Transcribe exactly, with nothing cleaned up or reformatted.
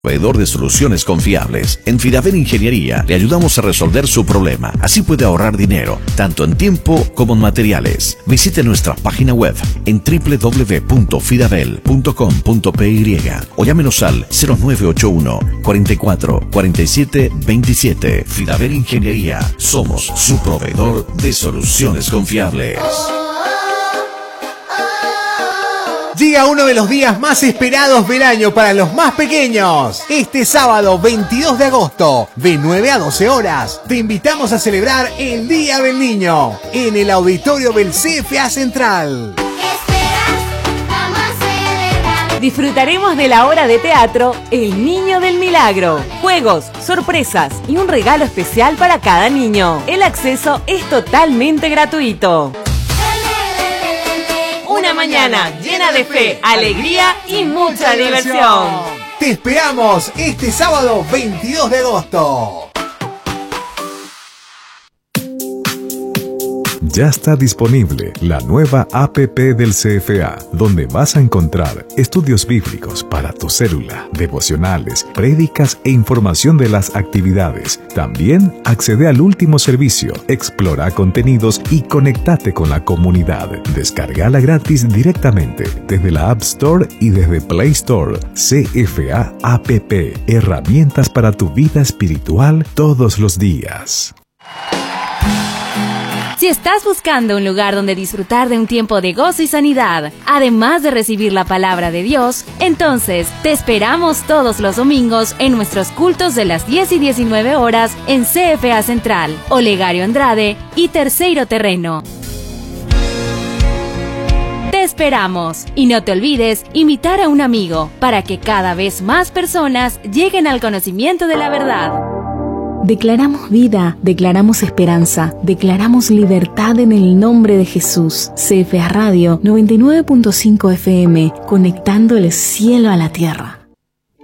Proveedor de soluciones confiables. En Fidavel Ingeniería le ayudamos a resolver su problema. Así puede ahorrar dinero, tanto en tiempo como en materiales. Visite nuestra página web en doble u doble u doble u punto fidavel punto com punto p y o llámenos al cero nueve ocho uno, cuatro cuatro, cuatro siete, veintisiete. Fidavel Ingeniería. Somos su proveedor de soluciones confiables. Llega uno de los días más esperados del año para los más pequeños. Este sábado veintidós de agosto, de nueve a doce horas, te invitamos a celebrar el Día del Niño en el auditorio del C F A Central. Disfrutaremos de la hora de teatro El Niño del Milagro. Juegos, sorpresas y un regalo especial para cada niño. El acceso es totalmente gratuito. Una mañana llena de fe, alegría y mucha diversión. Te esperamos este sábado veintidós de agosto. Ya está disponible la nueva app del C F A, donde vas a encontrar estudios bíblicos para tu célula, devocionales, prédicas e información de las actividades. También accede al último servicio, explora contenidos y conéctate con la comunidad. Descárgala gratis directamente desde la App Store y desde Play Store. C F A App, herramientas para tu vida espiritual todos los días. Si estás buscando un lugar donde disfrutar de un tiempo de gozo y sanidad, además de recibir la palabra de Dios, entonces te esperamos todos los domingos en nuestros cultos de las diez y diecinueve horas en C F A Central, Olegario Andrade y Terceiro Terreno. Te esperamos y no te olvides invitar a un amigo para que cada vez más personas lleguen al conocimiento de la verdad. Declaramos vida, declaramos esperanza, declaramos libertad en el nombre de Jesús. C F A Radio noventa y nueve punto cinco F M, conectando el cielo a la tierra.